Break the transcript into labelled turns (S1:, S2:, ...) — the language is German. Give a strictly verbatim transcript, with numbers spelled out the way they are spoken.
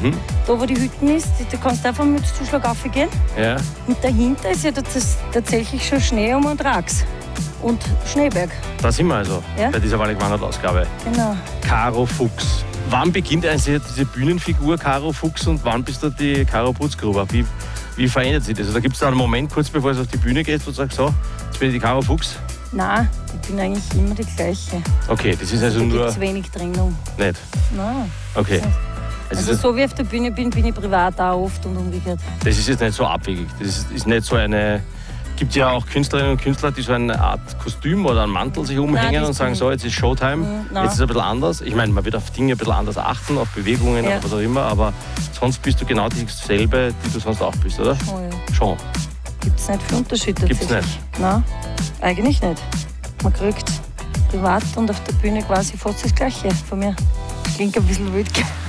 S1: Mhm.
S2: Da, wo die Hütten ist, da kannst du einfach mit dem Zuschlag raufgehen.
S1: Ja.
S2: Und dahinter ist ja das tatsächlich schon Schnee um und Rax. Und Schneeberg.
S1: Da sind wir also,
S2: Ja.
S1: bei dieser Waldwandert-Ausgabe.
S2: Genau.
S1: Caro Fuchs. Wann beginnt eigentlich diese Bühnenfigur Caro Fuchs und wann bist du die Caro Putzgruber? Wie, wie verändert sich das? Also, da gibt es da einen Moment, kurz bevor es auf die Bühne geht, wo du sagst, so, jetzt bin ich die Caro Fuchs?
S2: Nein, ich bin eigentlich immer die gleiche.
S1: Okay, das ist also
S2: Da
S1: nur...
S2: gibt es wenig Trennung.
S1: Nicht?
S2: Nein.
S1: Okay.
S2: Also,
S1: Also das,
S2: so wie ich auf der Bühne bin, bin ich privat auch oft und umgekehrt.
S1: das ist jetzt nicht so abwegig. Das ist, ist nicht so eine... Es gibt ja auch Künstlerinnen und Künstler, die so eine Art Kostüm oder einen Mantel sich umhängen
S2: Nein, das
S1: und sagen,
S2: bin
S1: so, jetzt ist Showtime,
S2: Mhm, nein.
S1: jetzt ist es ein bisschen anders. Ich meine, man wird auf Dinge ein bisschen anders achten, auf Bewegungen
S2: Ja.
S1: oder was auch immer, aber sonst bist du genau dieselbe, die du sonst auch bist, oder?
S2: Oh, ja.
S1: Schon.
S2: Gibt es nicht viel Unterschied
S1: Gibt's
S2: tatsächlich? Nein, eigentlich nicht. Man kriegt privat und auf der Bühne quasi fast das Gleiche von mir. Klingt ein bisschen wild.